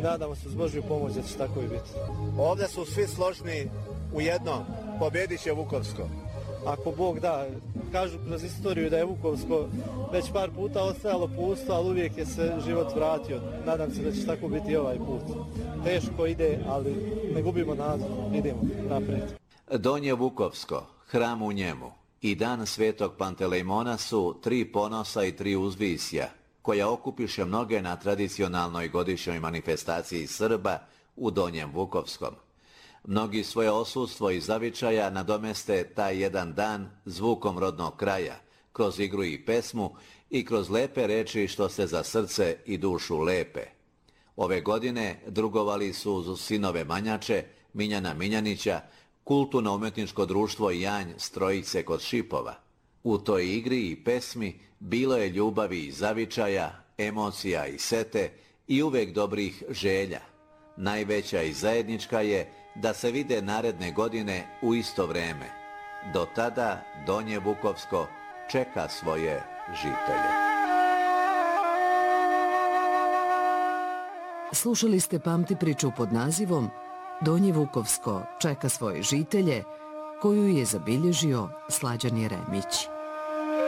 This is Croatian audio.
nadamo se uz Božju pomoć da će tako i biti. Ovdje su svi složni u jednom, pobjedit će Vukovsko. Ako Bog da, kažu kroz istoriju da je Vukovsko već par puta ostajalo pusto, ali uvijek je se život vratio. Nadam se da će tako biti i ovaj put. Teško ide, ali ne gubimo nadu, idemo naprijed. Donje Vukovsko, hram u njemu i dan Svetog Pantelejmona su 3 ponosa i 3 uzvisja, koja okupiše mnoge na tradicionalnoj godišnjoj manifestaciji Srba u Donjem Vukovskom. Mnogi svoje osustvo i zavičaja nadomeste taj jedan dan zvukom rodnog kraja, kroz igru i pesmu i kroz lepe reči što se za srce i dušu lepe. Ove godine drugovali su uz sinove Manjače, Miljana Miljanića, kulturno-umjetničko društvo Janj Strojice kod Šipova. U toj igri i pesmi bilo je ljubavi i zavičaja, emocija i sete i uvek dobrih želja. Najveća i zajednička je da se vide naredne godine u isto vreme. Do tada Donje Vukovsko čeka svoje žitelje. Slušali ste Pamti priču pod nazivom Donje Vukovsko čeka svoje žitelje, koju je zabilježio Slađan Jeremić.